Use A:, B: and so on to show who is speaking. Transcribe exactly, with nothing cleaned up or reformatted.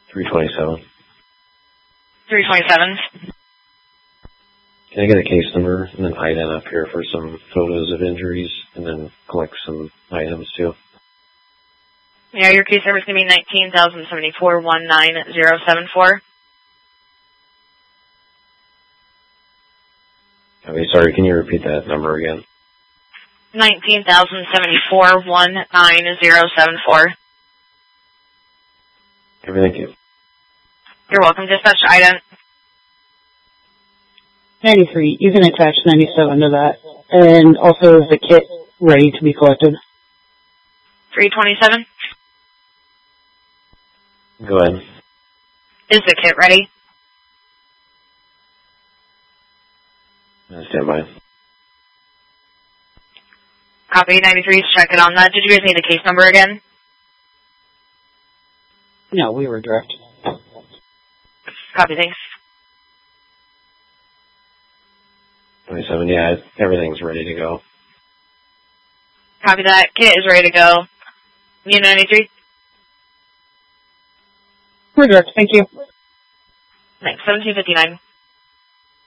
A: three twenty-seven.
B: three twenty-seven.
A: Can I get a case number and then I D N up here for some photos of injuries and then collect some items too?
B: Yeah, your case number is going to be nineteen thousand seventy-four one nine zero seven four.
A: Okay, sorry, can you repeat that number again?
B: nineteen thousand seventy-four one nine zero seven four.
A: Okay, thank you.
B: You're welcome. Dispatch item.
C: ninety-three. You can attach ninety-seven to that. And also is the kit ready to be collected?
B: three twenty-seven.
A: Go ahead.
B: Is the kit ready?
A: Stand by.
B: Copy. ninety-three. Check it on that. Did you guys need the case number again?
C: No, we were direct.
B: Copy. Thanks.
A: twenty-seven, yeah, everything's ready to go.
B: Copy that. Kit is ready to go. You ninety-three?
C: We're direct. Thank you.
B: Thanks. seventeen fifty-nine.